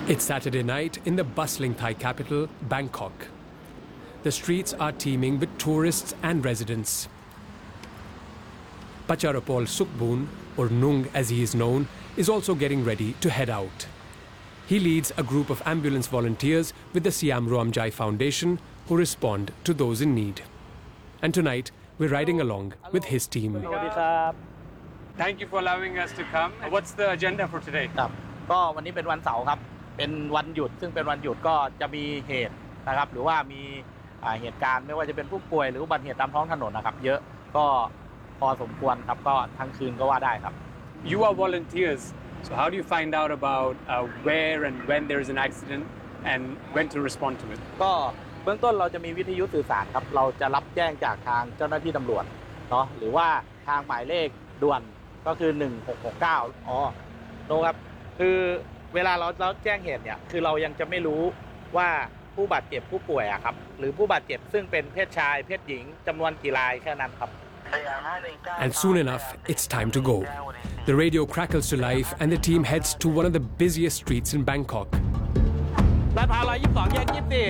It's Saturday night in the bustling Thai capital, Bangkok. The streets are teeming with tourists and residents. Pacharapol Sukboon, or Nung as he is known, is also getting ready to head out. He leads a group of ambulance volunteers with the Siam Ruamjai Foundation who respond to those in need. And tonight, we're riding along with his team. Thank you for allowing us to come. What's the agenda for today? ครับก็วันนี้เป็นวันเสาร์ครับเป็นวันหยุดซึ่งเป็นวันหยุดก็จะมีเหตุนะครับหรือว่ามีเหตุการณ์ไม่ว่าจะเป็นผู้ป่วยหรืออุบัติเหตุตามท้องถนนนะครับเยอะก็พอสมควรครับก็ทั้งคืนก็ว่าได้ครับ You are volunteers. So how do you find out about where and when there is an accident and when to respond to it? ก็เบื้องต้นเราจะมีวิทยุสื่อสารครับเราจะรับแจ้งจากทางเจ้าหน้าที่ตำรวจเนาะหรือว่าทางหมายเลขด่วนก็คือ1669โนครับคือเวลาเราแจ้งเหตุเนี่ยคือเรายังจะไม่รู้ว่าผู้บาดเจ็บผู้ป่วยอะครับหรือผู้บาดเจ็บซึ่งเป็นเพศชายเพศหญิงจำนวนกี่รายแค่นั้นครับ And soon enough, it's time to go. The radio crackles to life and the team heads to one of the busiest streets in Bangkok. ลาดพร้าว122แยก